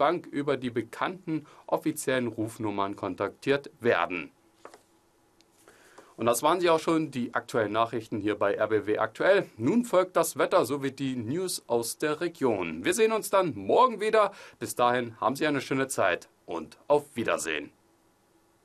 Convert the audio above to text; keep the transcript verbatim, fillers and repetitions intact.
Bank über die bekannten offiziellen Rufnummern kontaktiert werden. Und das waren sie auch schon, die aktuellen Nachrichten hier bei R B W aktuell. Nun folgt das Wetter sowie die News aus der Region. Wir sehen uns dann morgen wieder. Bis dahin haben Sie eine schöne Zeit und auf Wiedersehen.